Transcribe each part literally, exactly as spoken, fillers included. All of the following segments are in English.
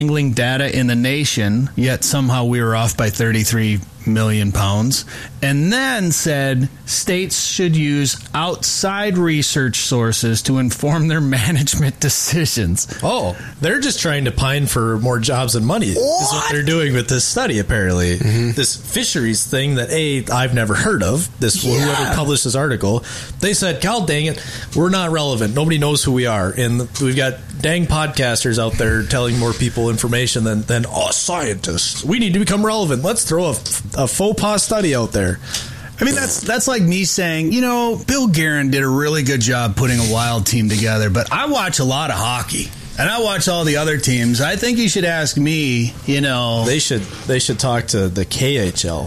angling data in the nation, yet somehow we were off by thirty-three million pounds, and then said states should use outside research sources to inform their management decisions. Oh, they're just trying to pine for more jobs and money. What? Is what they're doing with this study, apparently. Mm-hmm. This fisheries thing that, A, I've never heard of, this yeah. whoever published this article, they said, God dang it, we're not relevant. Nobody knows who we are. And we've got dang podcasters out there telling more people information than, than us scientists. We need to become relevant. Let's throw a, a faux pas study out there. I mean, that's that's like me saying, you know, Bill Guerin did a really good job putting a Wild team together, but I watch a lot of hockey. And I watch all the other teams. I think you should ask me, you know. They should they should talk to the K H L.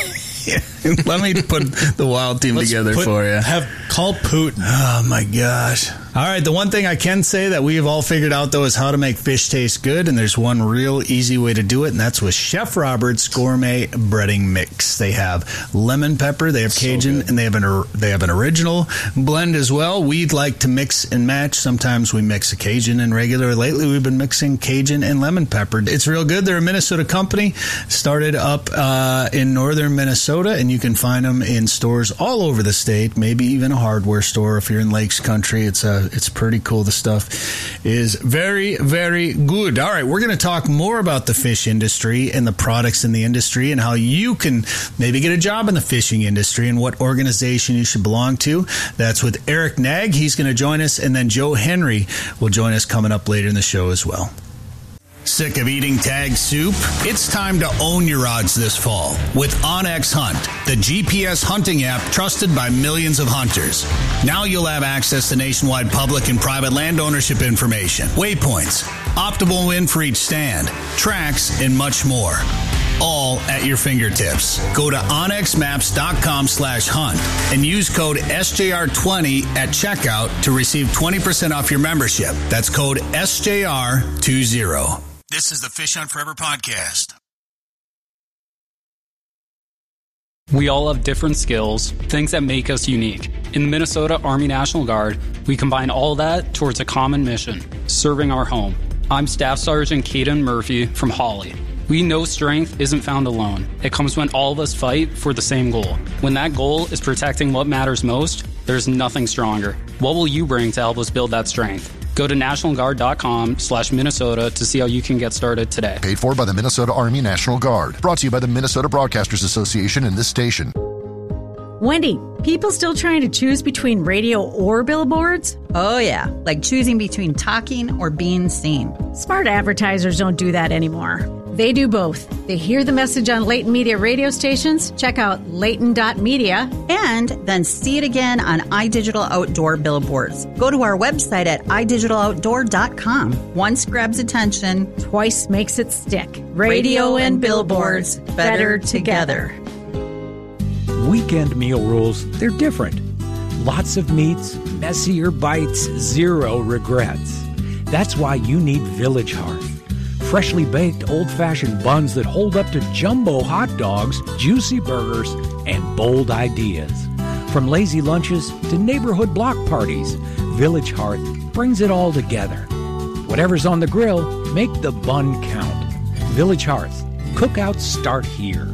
Let me put the Wild team Let's together put, for you. Have call Putin. Oh, my gosh. All right, the one thing I can say that we have all figured out, though, is how to make fish taste good, and there's one real easy way to do it, and that's with Chef Robert's Gourmet Breading Mix. They have lemon pepper, they have Cajun, so and they have an they have an original blend as well. We'd like to mix and match. Sometimes we mix a Cajun and regular. Lately, we've been mixing Cajun and lemon pepper. It's real good. They're a Minnesota company, started up uh, in northern Minnesota, and you can find them in stores all over the state, maybe even a hardware store if you're in Lakes Country. It's a It's pretty cool. The stuff is very, very good. All right, we're going to talk more about the fish industry and the products in the industry and how you can maybe get a job in the fishing industry and what organization you should belong to. That's with Eric Nag. He's going to join us, and then Joe Henry will join us coming up later in the show as well. Sick of eating tag soup? It's time to own your odds this fall with OnX Hunt, the G P S hunting app trusted by millions of hunters. Now you'll have access to nationwide public and private land ownership information, waypoints, optimal win for each stand, tracks, and much more. All at your fingertips. Go to onxmaps.com slash hunt and use code S J R twenty at checkout to receive twenty percent off your membership. That's code S J R twenty. This is the Fish Hunt Forever podcast. We all have different skills, things that make us unique. In the Minnesota Army National Guard, we combine all that towards a common mission, serving our home. I'm Staff Sergeant Caden Murphy from Hawley. We know strength isn't found alone. It comes when all of us fight for the same goal. When that goal is protecting what matters most, there's nothing stronger. What will you bring to help us build that strength? Go to nationalguard.com slash Minnesota to see how you can get started today. Paid for by the Minnesota Army National Guard. Brought to you by the Minnesota Broadcasters Association and this station. Wendy, people still trying to choose between radio or billboards? Oh, yeah, like choosing between talking or being seen. Smart advertisers don't do that anymore. They do both. They hear the message on Leighton Media radio stations, check out leighton dot media, and then see it again on iDigital Outdoor billboards. Go to our website at i digital outdoor dot com. Once grabs attention, twice makes it stick. Radio and billboards, better together. Weekend meal rules, they're different. Lots of meats, messier bites, zero regrets. That's why you need Village Hearth. Freshly baked, old-fashioned buns that hold up to jumbo hot dogs, juicy burgers, and bold ideas. From lazy lunches to neighborhood block parties, Village Hearth brings it all together. Whatever's on the grill, make the bun count. Village Hearth. Cookouts start here.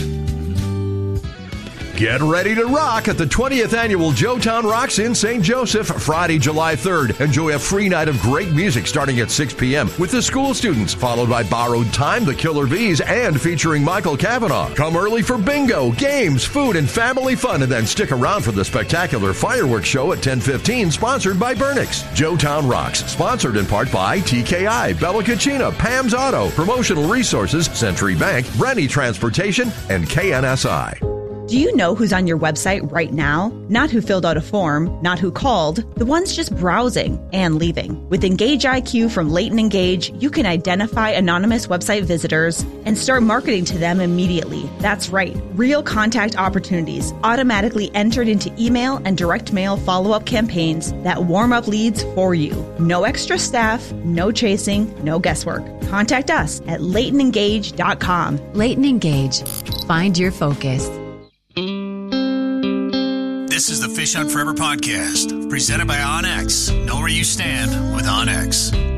Get ready to rock at the twentieth Annual Joetown Rocks in Saint Joseph, Friday, July third. Enjoy a free night of great music starting at six p.m. with the school students, followed by Borrowed Time, the Killer Bees, and featuring Michael Cavanaugh. Come early for bingo, games, food, and family fun, and then stick around for the spectacular fireworks show at ten fifteen, sponsored by Burnix. Joetown Rocks, sponsored in part by T K I, Bella Cucina, Pam's Auto, Promotional Resources, Century Bank, Rennie Transportation, and K N S I. Do you know who's on your website right now? Not who filled out a form, not who called, the ones just browsing and leaving. With Engage I Q from Leighton Engage, you can identify anonymous website visitors and start marketing to them immediately. That's right, real contact opportunities automatically entered into email and direct mail follow-up campaigns that warm up leads for you. No extra staff, no chasing, no guesswork. Contact us at leighton engage dot com. Leighton Engage. Find your focus. This is the Fish Hunt Forever podcast, presented by OnX. Know where you stand with OnX.